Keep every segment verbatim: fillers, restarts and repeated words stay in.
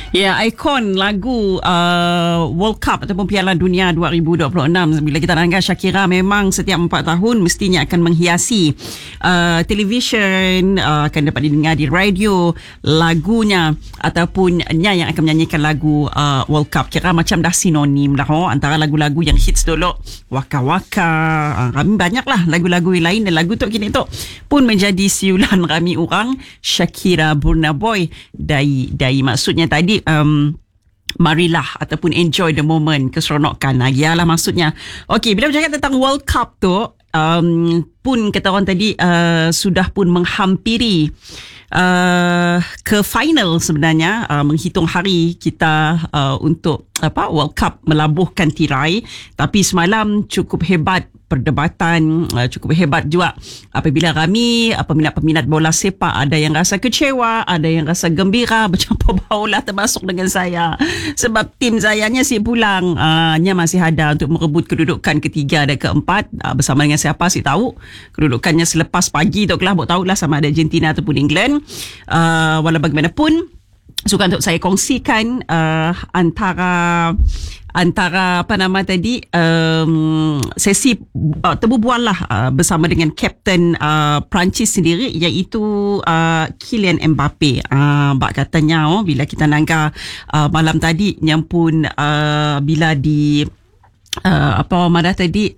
Ya, ikon lagu uh, World Cup ataupun Piala Dunia dua ribu dua puluh enam. Bila kita dengar Shakira, memang setiap empat tahun mestinya akan menghiasi uh, televisyen, uh, akan dapat didengar di radio lagunya ataupun nya yang akan menyanyikan lagu uh, World Cup. Kira macam dah sinonim dah oh, antara lagu-lagu yang hits dulu, Waka Waka, uh, ramai banyak lah lagu-lagu yang lain, dan lagu tu kini tu pun menjadi siulan ramai orang. Shakira, Burna Boy, dai dai maksudnya tadi Um, marilah ataupun enjoy the moment, keseronokan. Nah, yalah maksudnya. Okey, bila bercakap tentang World Cup tu, um, pun kata orang tadi uh, sudah pun menghampiri uh, ke final sebenarnya, uh, menghitung hari kita uh, untuk apa World Cup melabuhkan tirai. Tapi semalam cukup hebat perdebatan, uh, cukup hebat juga apabila kami peminat-peminat bola sepak ada yang rasa kecewa, ada yang rasa gembira, bercampur baulah termasuk dengan saya, sebab tim sayanya si pulang uh, nya masih ada untuk merebut kedudukan ketiga dan keempat, uh, bersama dengan siapa si tahu. Kedudukannya selepas pagi tu kelah, buat tahulah sama ada Argentina ataupun England. uh, walau bagaimanapun, suka untuk saya kongsikan uh, antara antara apa nama tadi um, sesi uh, terbual lah uh, bersama dengan Kapten uh, Perancis sendiri, iaitu uh, Kylian Mbappe. Uh, bak katanya oh, bila kita nangka uh, malam tadi yang pun uh, bila di uh, apa mana tadi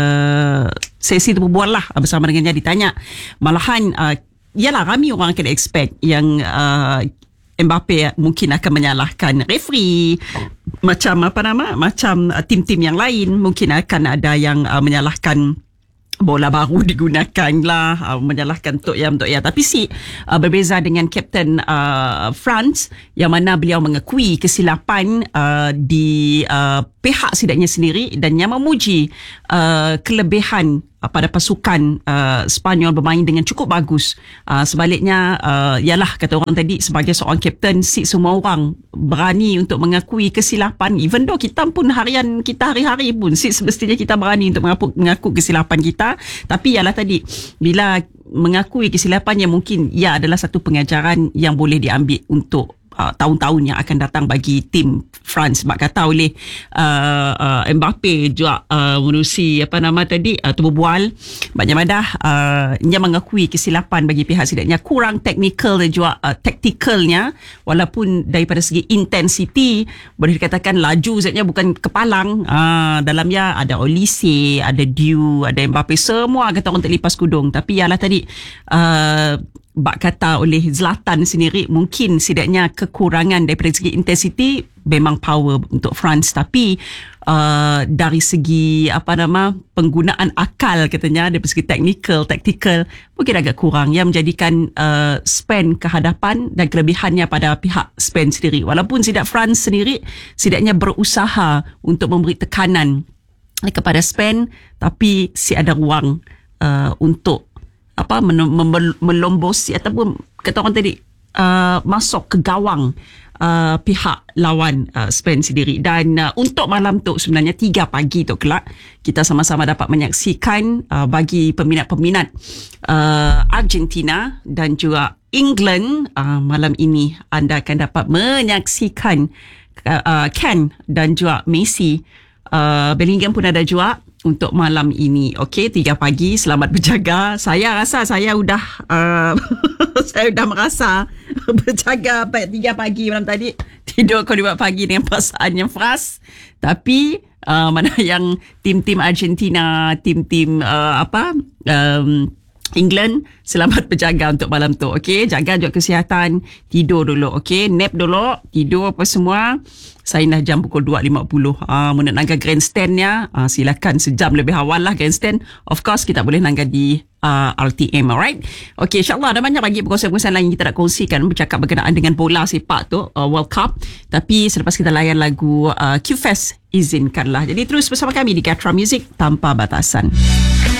uh, sesi terbual lah bersama dengannya ditanya, malahan uh, yalah ramai orang akan expect yang uh, Mbappe mungkin akan menyalahkan referee, macam apa nama macam uh, tim-tim yang lain mungkin akan ada yang uh, menyalahkan bola baru digunakan lah, uh, menyalahkan tok ya tok ya. Tapi si uh, berbeza dengan Kapten uh, France, yang mana beliau mengakui kesilapan uh, di uh, pihak sidaknya sendiri, dan yang memuji uh, kelebihan uh, pada pasukan uh, Sepanyol bermain dengan cukup bagus. Uh, sebaliknya, uh, yalah kata orang tadi, sebagai seorang kapten, si semua orang berani untuk mengakui kesilapan. Even though kita pun harian kita hari-hari pun si semestinya kita berani untuk mengaku, mengaku kesilapan kita. Tapi yalah tadi, bila mengakui kesilapannya, mungkin ia adalah satu pengajaran yang boleh diambil untuk Uh, tahun-tahun yang akan datang bagi tim France. Sebab kata oleh uh, uh, Mbappe juga uh, menerusi apa nama tadi uh, terbual banyak madah uh, dia mengakui kesilapan bagi pihak sidaknya, kurang teknikal dan juga uh, taktikalnya, walaupun daripada segi intensity boleh dikatakan laju zatnya bukan kepalang. Uh, dalamnya ada Olise, ada Diu, ada Mbappe, semua kata orang tak lipas kudung. Tapi ialah tadi uh, bak kata oleh Zlatan sendiri, mungkin setidaknya kekurangan daripada segi intensity memang power untuk France, tapi uh, dari segi apa nama penggunaan akal katanya, dari segi technical, tactical mungkin agak kurang, yang menjadikan uh, Spain kehadapan dan kelebihannya pada pihak Spain sendiri. Walaupun sidak France sendiri setidaknya berusaha untuk memberi tekanan kepada Spain, tapi si ada ruang uh, untuk apa melombosi ataupun kata orang tadi uh, masuk ke gawang uh, pihak lawan uh, Spain sendiri. Dan uh, untuk malam tu sebenarnya tiga pagi tu kelak kita sama-sama dapat menyaksikan uh, bagi peminat-peminat uh, Argentina dan juga England, uh, malam ini anda akan dapat menyaksikan uh, uh, Ken dan juga Messi. uh, Bellingham pun ada juga untuk malam ini. Okey, tiga pagi, selamat berjaga. Saya rasa saya sudah uh, saya sudah merasa berjaga tiga pagi malam tadi. Tidur kau dua pagi dengan perasaan yang fresh. Tapi uh, mana yang tim-tim Argentina, tim-tim uh, apa um, England, selamat berjaga untuk malam tu. Okey, jaga juga kesihatan, tidur dulu. Okey, nap dulu, tidur apa semua. Saya dah jam pukul dua lima puluh. Ah, uh, nak nangga grandstandnya, uh, silakan sejam lebih awal lah grandstand. Of course, kita boleh nangga di uh, R T M, alright? Okey, insyaAllah ada banyak lagi perkongsian-perkongsian lain yang kita nak kongsikan bercakap berkenaan dengan bola sepak tu, uh, World Cup. Tapi selepas kita layan lagu uh, Q-Fest, izinkanlah. Jadi terus bersama kami di Gatra Music tanpa batasan.